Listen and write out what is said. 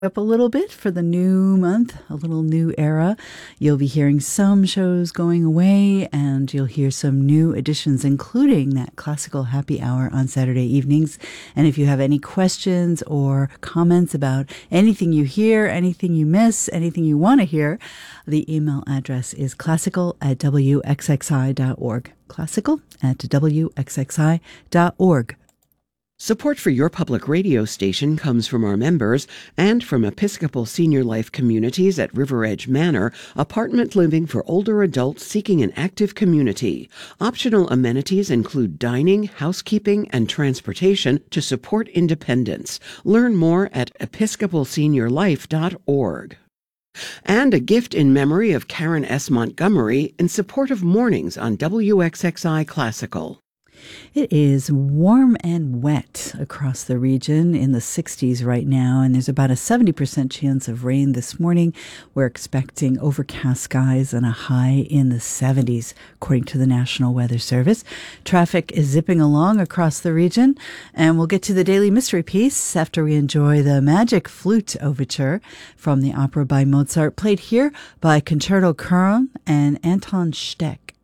Up a little bit for the new month, a little new era. You'll be hearing some shows going away, and you'll hear some new additions, including that classical happy hour on Saturday evenings. And if you have any questions or comments about anything you hear, anything you miss, anything you want to hear, the email address is classical@wxxi.org. Classical@wxxi.org. Support for your public radio station comes from our members and from Episcopal Senior Life Communities at River Edge Manor, apartment living for older adults seeking an active community. Optional amenities include dining, housekeeping, and transportation to support independence. Learn more at episcopalseniorlife.org. And a gift in memory of Karen S. Montgomery in support of mornings on WXXI Classical. It is warm and wet across the region, in the 60s right now, and there's about a 70% chance of rain this morning. We're expecting overcast skies and a high in the 70s, according to the National Weather Service. Traffic is zipping along across the region, and we'll get to the Daily Mystery Piece after we enjoy the Magic Flute Overture from the opera by Mozart, played here by Concerto Köln and Anton Steck.